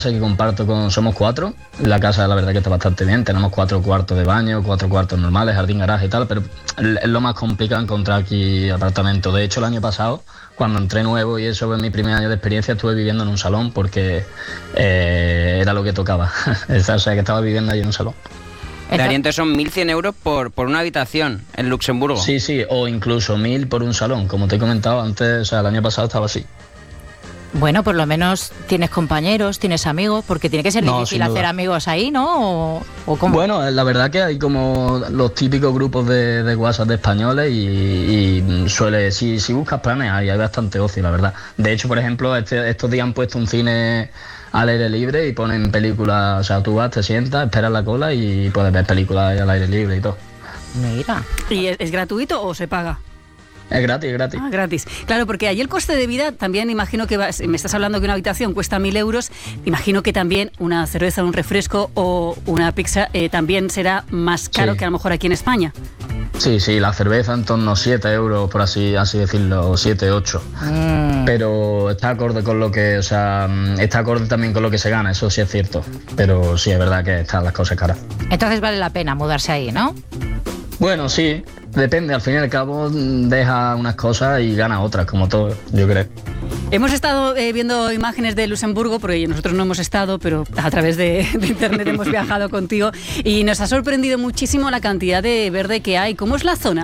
que comparto somos 4. La casa la verdad que está bastante bien, tenemos 4 cuartos de baño, 4 cuartos normales, jardín, garaje y tal, pero es lo más complicado encontrar aquí apartamento. De hecho, el año pasado, cuando entré nuevo y eso en mi primer año de experiencia, estuve viviendo en un salón porque era lo que tocaba. O sea, que estaba viviendo ahí en un salón. Darío, entonces son 1.100 euros por una habitación en Luxemburgo. Sí, o incluso 1.000 por un salón, como te he comentado antes, o sea, el año pasado estaba así. Bueno, por lo menos tienes compañeros, tienes amigos, porque tiene que ser difícil hacer amigos ahí, ¿no? ¿O cómo? Bueno, la verdad que hay como los típicos grupos de WhatsApp de españoles y suele, si buscas planes hay bastante ocio, la verdad. De hecho, por ejemplo, estos días han puesto un cine al aire libre y ponen películas, o sea, tú vas, te sientas, esperas la cola y puedes ver películas al aire libre y todo. Mira. ¿Y es gratuito o se paga? Es gratis. Ah, gratis. Claro, porque ahí el coste de vida también imagino que me estás hablando que una habitación cuesta 1.000 euros, imagino que también una cerveza, un refresco o una pizza también será más caro que a lo mejor aquí en España. Sí, la cerveza en torno a 7 euros, por así decirlo, 7, 8. Pero está acorde con lo que, o sea, está acorde también con lo que se gana, eso sí es cierto. Pero sí es verdad que están las cosas caras. Entonces vale la pena mudarse ahí, ¿no? Bueno, sí, depende, al fin y al cabo deja unas cosas y gana otras, como todo, yo creo. Hemos estado viendo imágenes de Luxemburgo, porque nosotros no hemos estado, pero a través de internet hemos viajado contigo y nos ha sorprendido muchísimo la cantidad de verde que hay. ¿Cómo es la zona?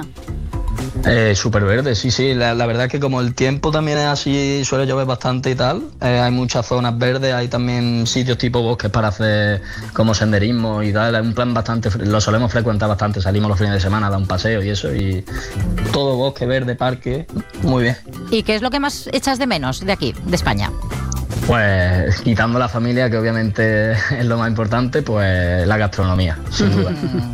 Súper verde, sí, la verdad es que como el tiempo también es así, suele llover bastante y tal, hay muchas zonas verdes, hay también sitios tipo bosques para hacer como senderismo y tal, es un plan bastante, lo solemos frecuentar bastante, salimos los fines de semana a dar un paseo y eso, y todo bosque, verde, parque, muy bien. ¿Y qué es lo que más echas de menos de aquí, de España? Pues quitando la familia, que obviamente es lo más importante, pues la gastronomía, sin duda.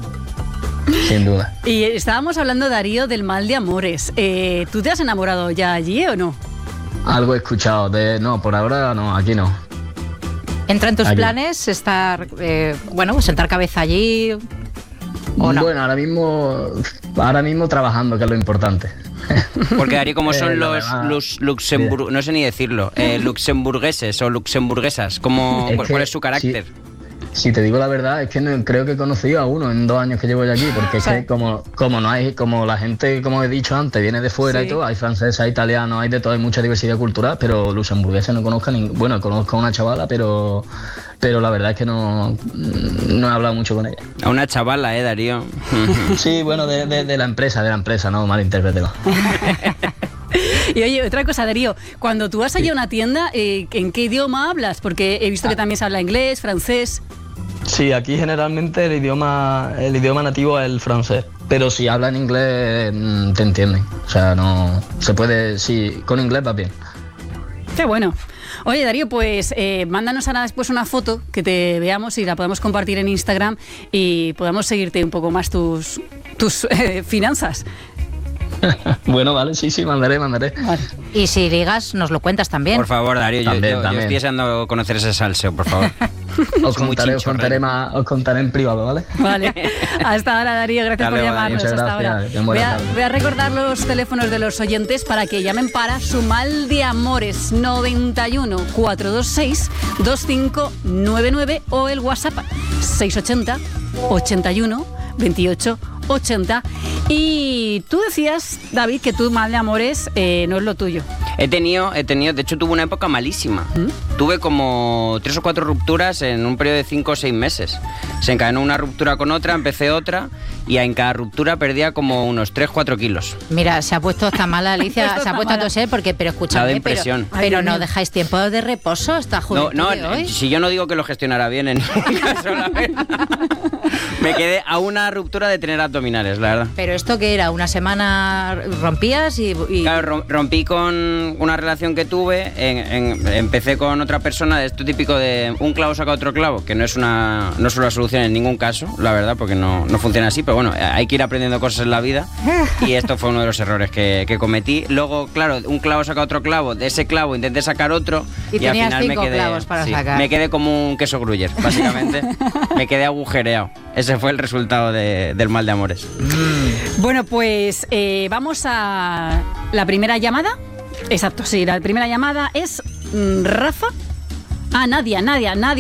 Sin duda. Y estábamos hablando, Darío, del mal de amores. ¿Tú te has enamorado ya allí o no? Algo he escuchado. No, por ahora no, aquí no. ¿Entra en tus planes estar, sentar cabeza allí o no? Bueno, ahora mismo trabajando, que es lo importante. Porque Darío, como son los luxemburgueses, no sé ni decirlo, luxemburgueses o luxemburguesas, ¿cuál es su carácter? Si te digo la verdad, es que creo que he conocido a uno en 2 años que llevo ya aquí, porque es que como no hay, como la gente, como he dicho antes, viene de fuera y todo, hay franceses, hay italianos, hay de todo, hay mucha diversidad cultural, pero luxemburgueses no conozco bueno, conozco a una chavala, pero la verdad es que no he hablado mucho con ella. A una chavala, Darío. Sí, bueno, de la empresa, no malinterprételo. Y oye, otra cosa, Darío, cuando tú vas allí a una tienda, ¿en qué idioma hablas? Porque he visto que también se habla inglés, francés. Sí, aquí generalmente el idioma nativo es el francés, pero si hablan inglés te entienden, o sea, no se puede, sí, con inglés va bien. Qué bueno. Oye, Darío, pues mándanos ahora después una foto que te veamos y la podemos compartir en Instagram y podamos seguirte un poco más tus finanzas. Bueno, vale, sí, mandaré. Vale. Y si ligas, nos lo cuentas también. Por favor, Darío, yo también. estoy deseando conocer ese salseo, por favor. Os contaré en privado, ¿vale? Vale. Hasta ahora, Darío, gracias por llamarnos. Muchas hasta gracias. Ahora. Voy a recordar los teléfonos de los oyentes para que llamen para su mal de amores. 91 426 2599 o el WhatsApp 680 81 28 80. Y tú decías, David, que tu mal de amores no es lo tuyo. He tenido, de hecho tuve una época malísima. Tuve como 3 o 4 rupturas en un periodo de 5 o 6 meses. Se encadenó una ruptura con otra, empecé otra y en cada ruptura perdía como unos 3-4 kilos. Mira, se ha puesto esta mala, Alicia, se ha puesto a toser pero escúchame, pero no dejáis tiempo de reposo esta juventud de hoy. Si yo no digo que lo gestionara bien en ningún caso, la verdad. Me quedé a una ruptura de tener abdominales, la verdad. ¿Pero esto qué era? ¿Una semana rompías y...? Claro, rompí con una relación que tuve, empecé con otra persona, de esto típico de un clavo saca otro clavo, que no es una solución en ningún caso, la verdad, porque no funciona así, pero bueno, hay que ir aprendiendo cosas en la vida y esto fue uno de los errores que cometí. Luego, claro, un clavo saca otro clavo, de ese clavo intenté sacar otro y al final me quedé, clavos para sacar. Me quedé como un queso Gruyère, básicamente. Me quedé agujereado. Ese fue el resultado del mal de amores. Bueno, pues vamos a la primera llamada. Exacto, sí, la primera llamada es Rafa. Nadia.